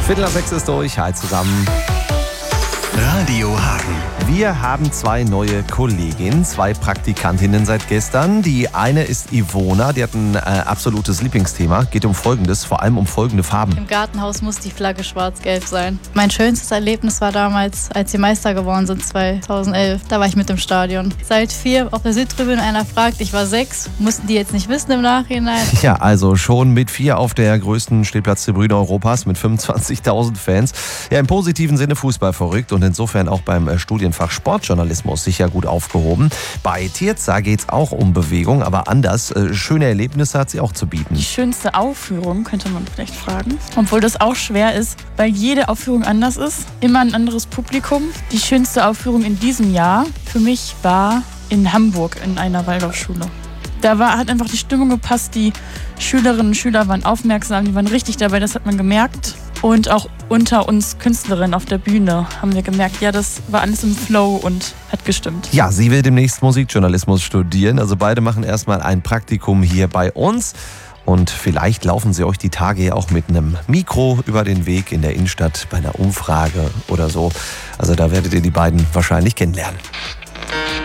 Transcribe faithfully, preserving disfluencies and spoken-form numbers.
Viertel nach sechs ist durch. Hi zusammen. Radio Hagen. Wir haben zwei neue Kolleginnen, zwei Praktikantinnen seit gestern. Die eine ist Ivona, die hat ein äh, absolutes Lieblingsthema. Geht um Folgendes, vor allem um folgende Farben. Im Gartenhaus muss die Flagge schwarz-gelb sein. Mein schönstes Erlebnis war damals, als sie Meister geworden sind, zweitausendelf. Da war ich mit im Stadion. Seit vier auf der Südtribüne einer fragt, ich war sechs. Mussten die jetzt nicht wissen im Nachhinein. Ja, also schon mit vier auf der größten Stehplatztribüne Europas mit fünfundzwanzigtausend Fans. Ja, im positiven Sinne Fußball verrückt und insofern auch beim Studienfach Sportjournalismus sicher gut aufgehoben. Bei Tirza geht es auch um Bewegung, aber anders. Schöne Erlebnisse hat sie auch zu bieten. Die schönste Aufführung, könnte man vielleicht fragen. Obwohl das auch schwer ist, weil jede Aufführung anders ist. Immer ein anderes Publikum. Die schönste Aufführung in diesem Jahr für mich war in Hamburg in einer Waldorfschule. Da war, hat einfach die Stimmung gepasst. Die Schülerinnen und Schüler waren aufmerksam, die waren richtig dabei, das hat man gemerkt. Und auch unter uns Künstlerinnen auf der Bühne haben wir gemerkt, ja, das war alles im Flow und hat gestimmt. Ja, sie will demnächst Musikjournalismus studieren. Also beide machen erstmal ein Praktikum hier bei uns. Und vielleicht laufen sie euch die Tage ja auch mit einem Mikro über den Weg in der Innenstadt bei einer Umfrage oder so. Also da werdet ihr die beiden wahrscheinlich kennenlernen.